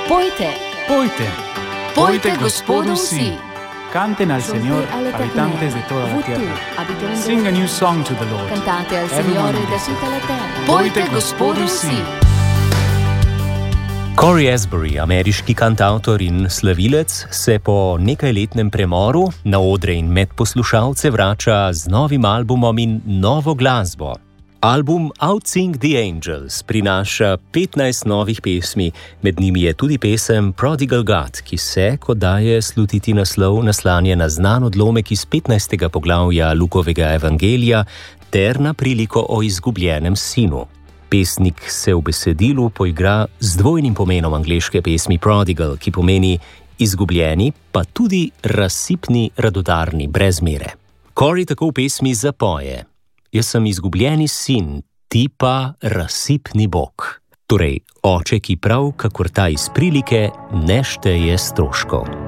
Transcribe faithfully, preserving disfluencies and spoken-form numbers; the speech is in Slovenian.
Pojte, Pojte, pojte Gospodu vsi. Canten al Señor, habitantes de toda la tierra. Sing a new song to the Lord. Cantate al Everyone Signore da listen. tutta la terra. Pojte Gospodu vsi. Cory Asbury, ameriški kantavtor in slavilec, se po nekajletnem premoru na odre in med poslušalce vrača z novim albumom in novo glasbo. Album Outsing the Angels prinaša petnajst novih pesmi, med njimi je tudi pesem Prodigal God, ki se, kot daje slutiti naslov, naslanja na znan odlomek iz petnajstega poglavja Lukovega evangelija ter na priliko o izgubljenem sinu. Pesnik se v besedilu poigra z dvojnim pomenom angleške pesmi Prodigal, ki pomeni izgubljeni, pa tudi razsipni, radodarni, brez mere. Cory tako v pesmi zapoje: Jaz sem izgubljeni sin, ti pa razsipni Bog. Torej, oče, ki prav, kakor ta iz prilike, ne šteje stroškov.